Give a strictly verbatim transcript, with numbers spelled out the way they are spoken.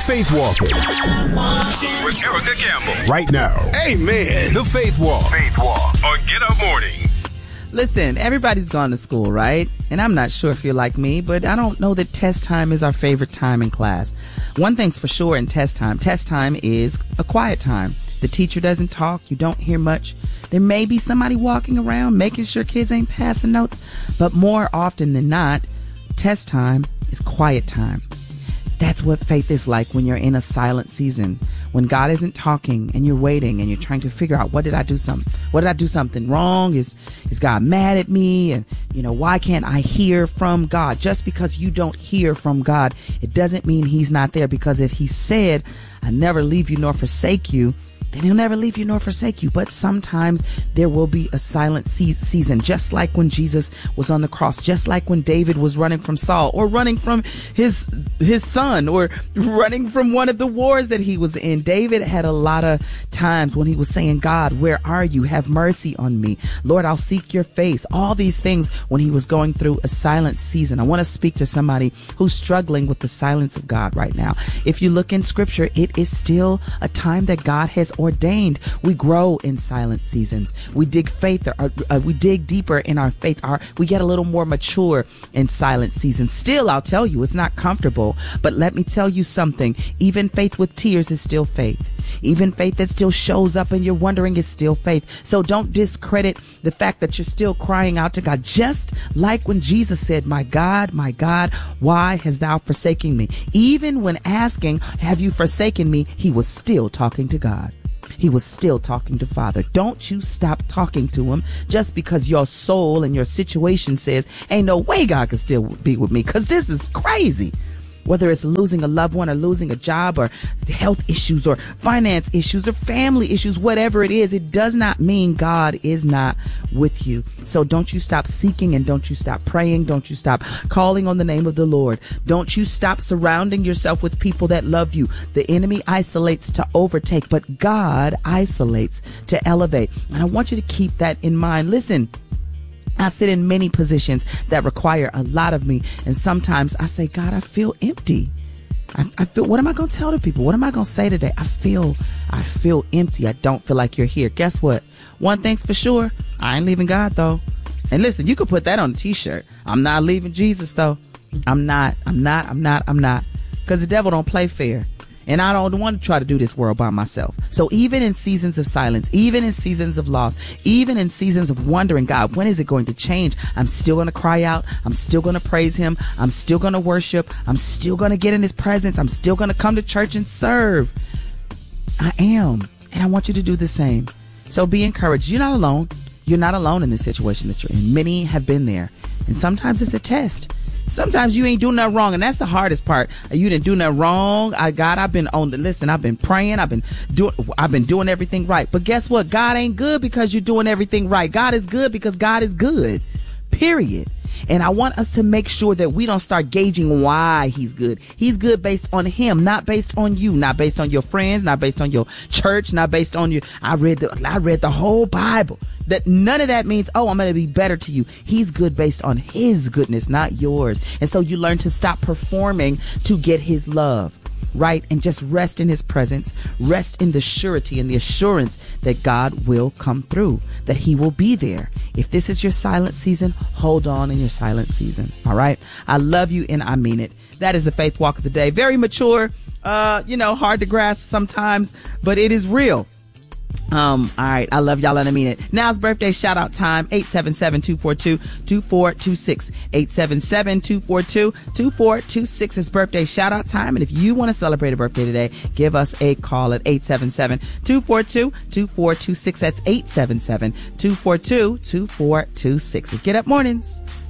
Faith Walker. With Erica Campbell. Right now. Amen. The Faith Walk. Faith Walk on Get Up Morning. Listen, everybody's gone to school, right? And I'm not sure if you're like me, but I don't know that test time is our favorite time in class. One thing's for sure in test time. Test time is a quiet time. The teacher doesn't talk. You don't hear much. There may be somebody walking around making sure kids ain't passing notes. But more often than not, test time is quiet time. That's what faith is like when you're in a silent season, when God isn't talking and you're waiting and you're trying to figure out, what did I do something? What did I do something wrong? Is, is God mad at me? And, you know, why can't I hear from God? Just because you don't hear from God, it doesn't mean he's not there, because if he said, I never leave you nor forsake you, then he'll never leave you nor forsake you. But sometimes there will be a silent se- season, just like when Jesus was on the cross, just like when David was running from Saul, or running from his his son, or running from one of the wars that he was in. David had a lot of times when he was saying, God, where are you? Have mercy on me. Lord, I'll seek your face. All these things when he was going through a silent season. I want to speak to somebody who's struggling with the silence of God right now. If you look in scripture, it is still a time that God has ordained. We grow in silent seasons. We dig faith, or, uh, we dig deeper in our faith. Our, we get a little more mature in silent seasons. Still, I'll tell you, it's not comfortable, but let me tell you something. Even faith with tears is still faith. Even faith that still shows up and you're wondering is still faith. So don't discredit the fact that you're still crying out to God. Just like when Jesus said, my God, my God, why hast thou forsaken me? Even when asking, have you forsaken me? He was still talking to God. He was still talking to Father. Don't you stop talking to him just because your soul and your situation says, ain't no way God can still be with me, because this is crazy. Whether it's losing a loved one, or losing a job, or health issues, or finance issues, or family issues, whatever it is, it does not mean God is not with you. So don't you stop seeking, and don't you stop praying. Don't you stop calling on the name of the Lord. Don't you stop surrounding yourself with people that love you. The enemy isolates to overtake, but God isolates to elevate. And I want you to keep that in mind. Listen, I sit in many positions that require a lot of me. And sometimes I say, God, I feel empty. I, I feel, what am I going to tell the people? What am I going to say today? I feel, I feel empty. I don't feel like you're here. Guess what? One thing's for sure. I ain't leaving God though. And listen, you could put that on a t-shirt. I'm not leaving Jesus though. I'm not, I'm not, I'm not, I'm not. Because the devil don't play fair. And I don't want to try to do this world by myself. So even in seasons of silence, even in seasons of loss, even in seasons of wondering, God, when is it going to change? I'm still going to cry out. I'm still going to praise him. I'm still going to worship. I'm still going to get in his presence. I'm still going to come to church and serve. I am. And I want you to do the same. So be encouraged. You're not alone. You're not alone in this situation that you're in. Many have been there. And sometimes it's a test. Sometimes you ain't doing nothing wrong, and that's the hardest part. You didn't do nothing wrong. I God, I've been on the listen. I've been praying. I've been doing. I've been doing everything right. But guess what? God ain't good because you're doing everything right. God is good because God is good. Period. And I want us to make sure that we don't start gauging why he's good. He's good based on him, not based on you, not based on your friends, not based on your church, not based on your, I read the, I read the whole Bible. That none of that means, oh, I'm going to be better to you. He's good based on his goodness, not yours. And so you learn to stop performing to get his love. Right? And just rest in his presence, rest in the surety and the assurance that God will come through, that he will be there. If this is your silent season, hold on in your silent season. All right. I love you and I mean it. That is the Faith Walk of the day. Very mature, uh, you know, hard to grasp sometimes, but it is real. Um, all right. I love y'all and I mean it. Now it's birthday shout out time. eight seven seven, two four two, two four two six. eight seven seven, two four two, two four two six is birthday shout out time. And if you want to celebrate a birthday today, give us a call at eight seven seven, two four two, two four two six. That's eight seven seven, two four two, two four two six. It's Get Up Mornings.